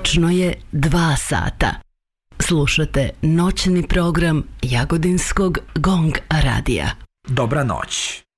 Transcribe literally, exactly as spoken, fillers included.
Tačno je dva sata. Slušate noćni program Jagodinskog Gong radija. Dobra noć.